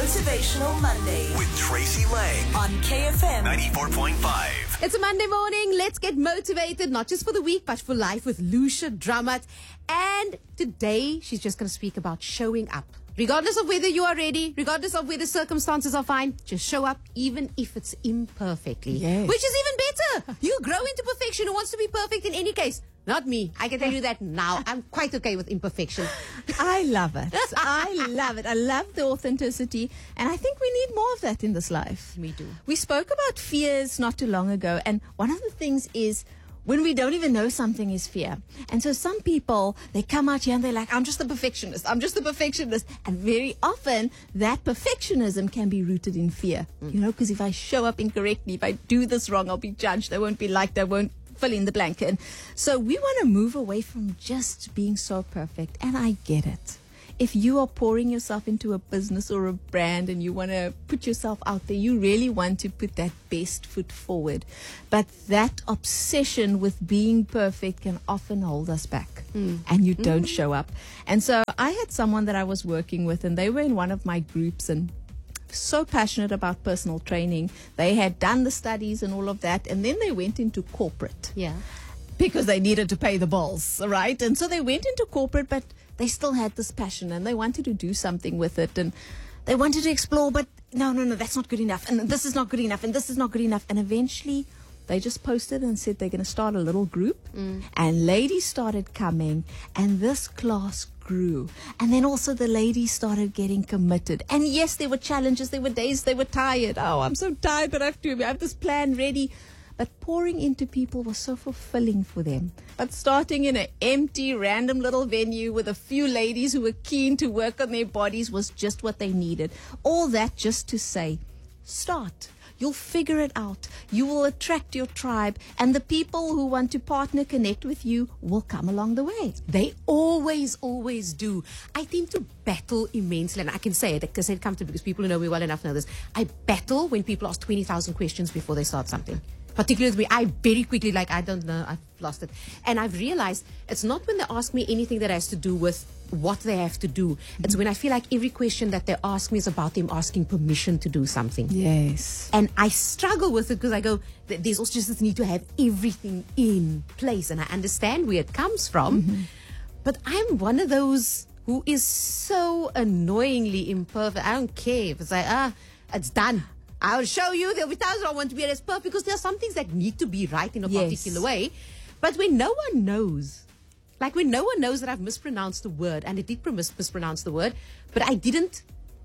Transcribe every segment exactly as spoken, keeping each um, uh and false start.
Motivational Monday with Tracy Lang on K F M ninety-four point five. It's a Monday morning. Let's get motivated, not just for the week, but for life with Lucia Drummond. And today, she's just going to speak about showing up. Regardless of whether you are ready, regardless of whether circumstances are fine, just show up, even if it's imperfectly. Yes. Which is even better. You grow into perfection. Who wants to be perfect in any case? Not me. I can tell you that now. I'm quite okay with imperfection. I love it. I love it. I love the authenticity. And I think we need more of that in this life. We do. We spoke about fears not too long ago. And one of the things is when we don't even know something is fear. And so some people, they come out here and they're like, I'm just a perfectionist. I'm just a perfectionist. And very often that perfectionism can be rooted in fear. Mm. You know, because if I show up incorrectly, if I do this wrong, I'll be judged. I won't be liked. I won't fill in the blank. And so we want to move away from just being so perfect. And I get it. If you are pouring yourself into a business or a brand and you want to put yourself out there, you really want to put that best foot forward. But that obsession with being perfect can often hold us back mm. and you don't mm-hmm. show up. And so I had someone that I was working with and they were in one of my groups and so passionate about personal training. They had done the studies and all of that, and then they went into corporate. Yeah. Because they needed to pay the bills, right? And so they went into corporate, but they still had this passion and they wanted to do something with it and they wanted to explore, but no, no, no, that's not good enough. And this is not good enough. And this is not good enough. And eventually they just posted and said they're going to start a little group mm. and ladies started coming and this class grew. And then also the ladies started getting committed. And yes, there were challenges. There were days they were tired. Oh, I'm so tired, but I have to I have this plan ready. But pouring into people was so fulfilling for them. But starting in an empty, random little venue with a few ladies who were keen to work on their bodies was just what they needed. All that just to say, start. You'll figure it out. You will attract your tribe. And the people who want to partner, connect with you will come along the way. They always, always do. I tend to battle immensely. And I can say it because it comes to because people who know me well enough know this. I battle when people ask twenty thousand questions before they start something. Particularly with me, I very quickly, like, I don't know, I've lost it. And I've realized it's not when they ask me anything that has to do with what they have to do. Mm-hmm. It's when I feel like every question that they ask me is about them asking permission to do something. Yes. And I struggle with it because I go, there's also just this need to have everything in place. And I understand where it comes from. Mm-hmm. But I'm one of those who is so annoyingly imperfect. I don't care if it's like, ah, it's done. I'll show you. There'll be times I want to be as perfect because there are some things that need to be right in a yes. particular way. But when no one knows, like when no one knows that I've mispronounced the word, and it did mis- mispronounce the word, but I didn't,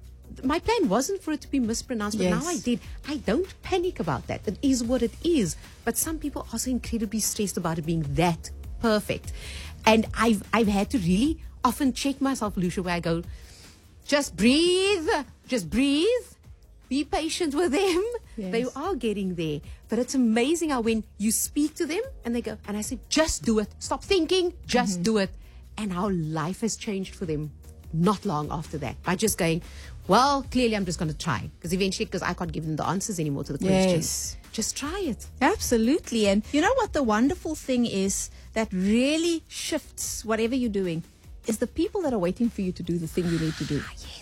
my plan wasn't for it to be mispronounced, but yes. now I did. I don't panic about that. It is what it is. But some people are so incredibly stressed about it being that perfect. And I've, I've had to really often check myself, Lucia, where I go, just breathe, just breathe. Be patient with them. Yes. They are getting there. But it's amazing how when you speak to them and they go, and I say, just do it. Stop thinking, just mm-hmm. do it. And how life has changed for them not long after that. By just going, well, clearly I'm just going to try. Because eventually, because I can't give them the answers anymore to the questions. Yes. Just try it. Absolutely. And you know what the wonderful thing is that really shifts whatever you're doing is the people that are waiting for you to do the thing you need to do. Ah, yes.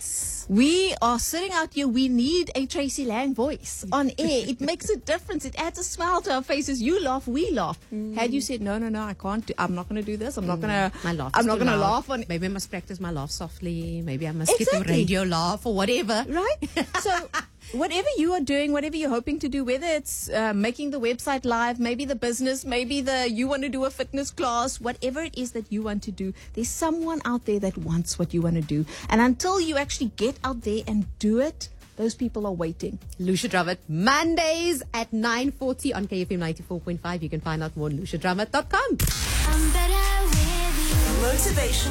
We are sitting out here. We need a Tracy Lang voice on air. It makes a difference. It adds a smile to our faces. You laugh, we laugh. Mm. Had you said, no, no, no, I can't. Do, I'm not going to do this. I'm not mm. going to. My laugh. I'm not going to laugh on. Maybe I must practice my laugh softly. Maybe I must exactly. get a radio laugh or whatever. Right. So whatever you are doing, whatever you're hoping to do, whether it's uh, making the website live, maybe the business, maybe the you want to do a fitness class, whatever it is that you want to do, there's someone out there that wants what you want to do. And until you actually get out there and do it, those people are waiting. Lucia Drummond, Mondays at nine forty on K F M ninety-four point five. You can find out more on lucia drummond dot com. Motivation.